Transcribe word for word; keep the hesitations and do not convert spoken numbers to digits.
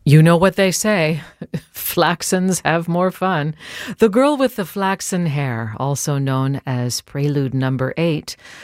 You know what they say, flaxens have more fun. The Girl with the Flaxen Hair, also known as Prelude Number Eight,